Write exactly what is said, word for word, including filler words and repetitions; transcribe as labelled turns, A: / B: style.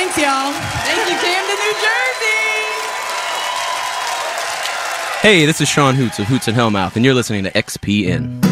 A: Thanks, y'all. Thank you, Camden, New Jersey.
B: Hey, this is Sean Hoots of Hoots and Hellmouth, and you're listening to X P N.